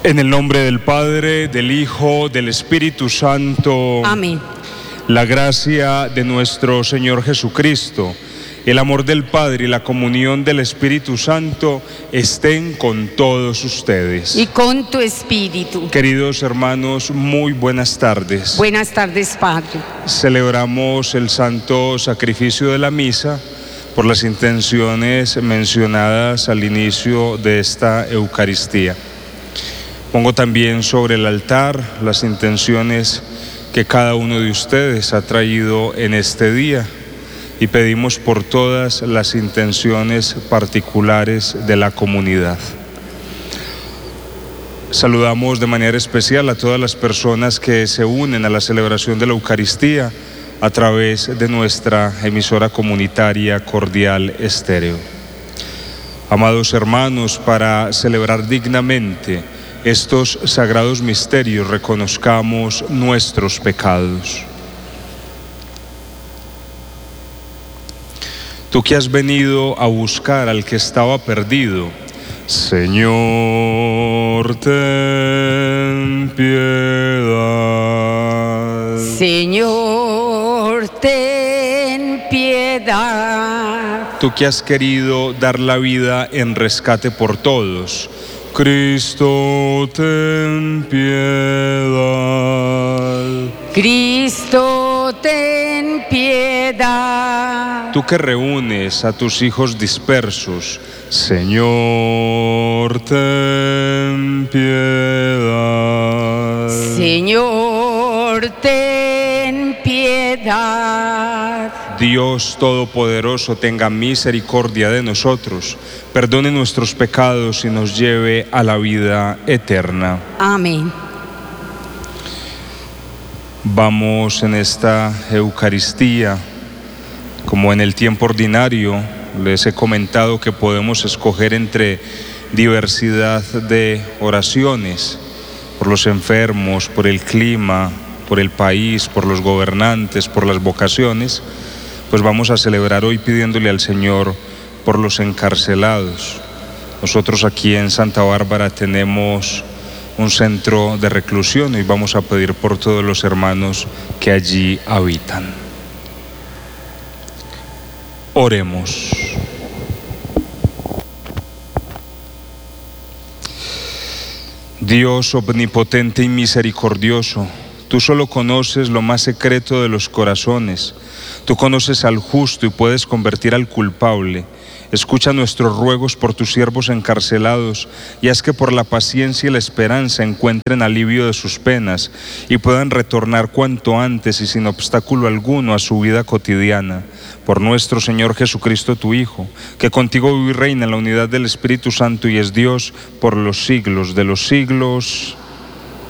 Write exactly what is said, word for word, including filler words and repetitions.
En el nombre del Padre, del Hijo, del Espíritu Santo. Amén. La gracia de nuestro Señor Jesucristo, el amor del Padre y la comunión del Espíritu Santo estén con todos ustedes. Y con tu espíritu. Queridos hermanos, muy buenas tardes. Buenas tardes, Padre. Celebramos el santo sacrificio de la misa por las intenciones mencionadas al inicio de esta Eucaristía. Pongo también sobre el altar las intenciones que cada uno de ustedes ha traído en este día y pedimos por todas las intenciones particulares de la comunidad. Saludamos de manera especial a todas las personas que se unen a la celebración de la Eucaristía a través de nuestra emisora comunitaria Cordial Estéreo. Amados hermanos, para celebrar dignamente estos sagrados misterios, reconozcamos nuestros pecados. Tú que has venido a buscar al que estaba perdido, Señor, ten piedad. Señor, ten piedad. Tú que has querido dar la vida en rescate por todos, Cristo, ten piedad. Cristo, ten piedad. Tú que reúnes a tus hijos dispersos, Señor, ten piedad. Señor, ten piedad. Dios Todopoderoso, tenga misericordia de nosotros, perdone nuestros pecados y nos lleve a la vida eterna. Amén. Vamos en esta Eucaristía, como en el tiempo ordinario, les he comentado que podemos escoger entre diversidad de oraciones, por los enfermos, por el clima, por el país, por los gobernantes, por las vocaciones. Pues vamos a celebrar hoy pidiéndole al Señor por los encarcelados. Nosotros aquí en Santa Bárbara tenemos un centro de reclusión y vamos a pedir por todos los hermanos que allí habitan. Oremos. Dios omnipotente y misericordioso, tú solo conoces lo más secreto de los corazones. Tú conoces al justo y puedes convertir al culpable. Escucha nuestros ruegos por tus siervos encarcelados y haz que por la paciencia y la esperanza encuentren alivio de sus penas y puedan retornar cuanto antes y sin obstáculo alguno a su vida cotidiana. Por nuestro Señor Jesucristo, tu Hijo, que contigo vive y reina en la unidad del Espíritu Santo y es Dios por los siglos de los siglos.